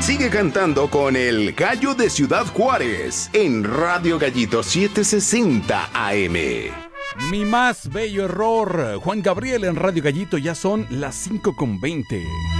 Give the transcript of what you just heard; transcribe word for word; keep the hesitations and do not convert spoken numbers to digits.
Sigue cantando con el Gallo de Ciudad Juárez en Radio Gallito setecientos sesenta A M. Mi más bello error. Juan Gabriel en Radio Gallito, ya son las cinco con veinte.